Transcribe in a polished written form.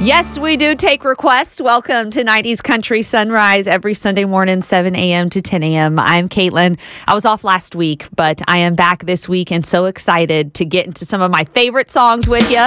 Yes, we do take requests. Welcome to 90s Country Sunrise every Sunday morning, 7 a.m. to 10 a.m. I'm Caitlin. I was off last week, but I am back this week and so excited to get into some of my favorite songs with you.